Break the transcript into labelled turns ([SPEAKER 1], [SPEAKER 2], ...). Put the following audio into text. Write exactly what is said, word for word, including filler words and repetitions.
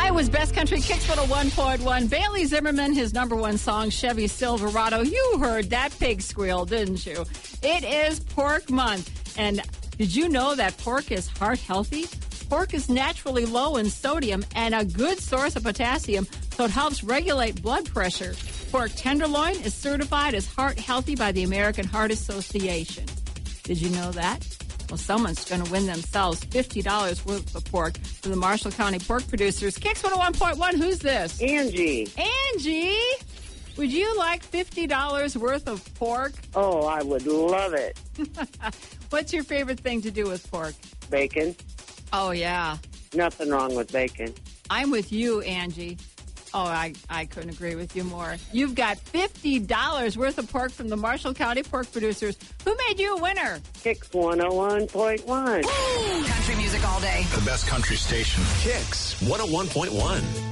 [SPEAKER 1] It was Best Country Kicks one oh one point one. Bailey Zimmerman, his number one song, Chevy Silverado. You heard that pig squeal, didn't you? It is Pork Month. And did you know that pork is heart healthy? Pork is naturally low in sodium and a good source of potassium, so it helps regulate blood pressure. Pork tenderloin is certified as heart healthy by the American Heart Association. Did you know that? Well, someone's going to win themselves fifty dollars worth of pork from the Marshall County Pork Producers. Kicks one oh one point one, who's this?
[SPEAKER 2] Angie.
[SPEAKER 1] Angie, would you like fifty dollars worth of pork?
[SPEAKER 2] Oh, I would love it.
[SPEAKER 1] What's your favorite thing to do with pork?
[SPEAKER 2] Bacon.
[SPEAKER 1] Oh, yeah.
[SPEAKER 2] Nothing wrong with bacon.
[SPEAKER 1] I'm with you, Angie. Oh, I, I couldn't agree with you more. You've got fifty dollars worth of pork from the Marshall County Pork Producers. Who made you a winner?
[SPEAKER 2] Kicks one oh one point one.
[SPEAKER 3] Country music all day.
[SPEAKER 4] The best country station.
[SPEAKER 5] Kicks one oh one point one.